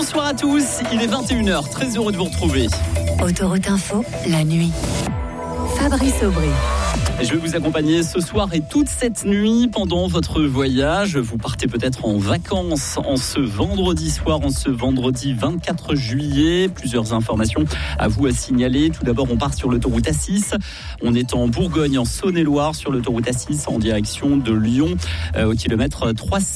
Bonsoir à tous, il est 21h, très heureux de vous retrouver. Autoroute Info, la nuit. Fabrice Aubry. Je vais vous accompagner ce soir et toute cette nuit pendant votre voyage. Vous partez peut-être en vacances en ce vendredi soir, en ce vendredi 24 juillet. Plusieurs informations à vous à signaler. Tout d'abord, on part sur l'autoroute A6. On est en Bourgogne, en Saône-et-Loire, sur l'autoroute A6 en direction de Lyon, au kilomètre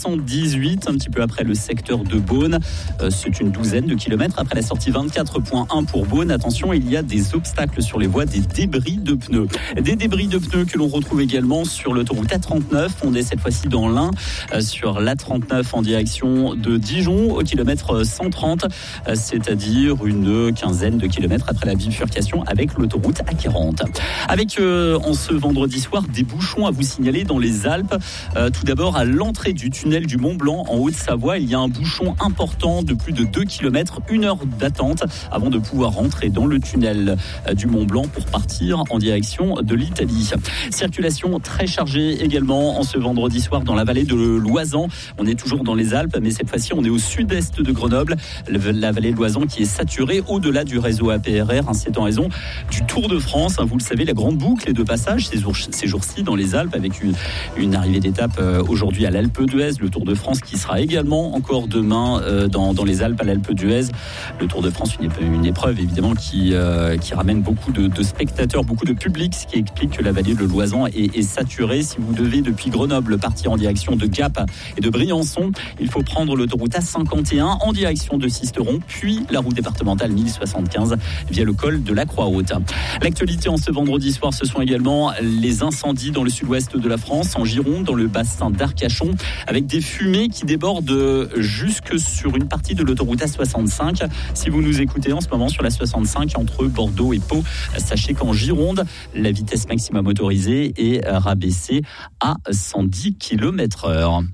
318, un petit peu après le secteur de Beaune. C'est une douzaine de kilomètres après la sortie 24.1 pour Beaune. Attention, il y a des obstacles sur les voies, des débris de pneus. Des débris de pneus que l'on retrouve également sur l'autoroute A39. On est cette fois-ci dans l'Ain, sur l'A39 en direction de Dijon, au kilomètre 130, c'est-à-dire une quinzaine de kilomètres après la bifurcation avec l'autoroute A40. Avec en ce vendredi soir des bouchons à vous signaler dans les Alpes. Tout d'abord à l'entrée du tunnel du Mont Blanc en Haute-Savoie, il y a un bouchon important de plus de 2 km, 1 heure d'attente avant de pouvoir rentrer dans le tunnel du Mont Blanc pour partir en direction de l'Italie. Circulation très chargée également en ce vendredi soir dans la vallée de l'Oisans. On est toujours dans les Alpes, mais cette fois-ci on est au sud-est de Grenoble. La vallée de l'Oisans qui est saturée au-delà du réseau APRR. C'est en raison du Tour de France. Vous le savez, la grande boucle est de passage ces jours-ci dans les Alpes avec une arrivée d'étape aujourd'hui à l'Alpe d'Huez. Le Tour de France qui sera également encore demain dans les Alpes à l'Alpe d'Huez. Le Tour de France, une épreuve évidemment qui ramène beaucoup de spectateurs, beaucoup de public, ce qui explique que la vallée de l'Oisans est saturée. Si vous devez depuis Grenoble partir en direction de Gap et de Briançon, il faut prendre l'autoroute A51 en direction de Sisteron, puis la route départementale 1075 via le col de la Croix-Haute. L'actualité en ce vendredi soir, ce sont également les incendies dans le sud-ouest de la France, en Gironde, dans le bassin d'Arcachon, avec des fumées qui débordent jusque sur une partie de l'autoroute A65. Si vous nous écoutez en ce moment sur la 65 entre Bordeaux et Pau, sachez qu'en Gironde, la vitesse maximum autorisée est rabaissée à 110 km/h.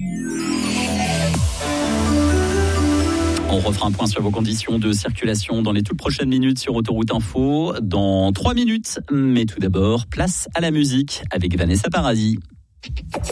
On refera un point sur vos conditions de circulation dans les toutes prochaines minutes sur Autoroute Info, dans 3 minutes. Mais tout d'abord, place à la musique avec Vanessa Paradis.